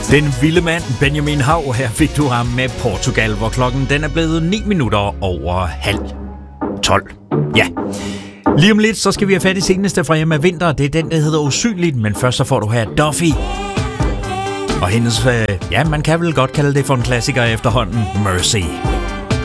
Den vilde mand Benjamin Hav, her fik du ham med Portugal, hvor klokken den er blevet 9 minutter over 11:30. Ja. Lige om lidt, så skal vi have fat i seneste fra Emma Winther. Det er den, der hedder Usynligt, men først så får du her Duffy. Og hendes, ja, man kan vel godt kalde det for en klassiker efterhånden, Mercy.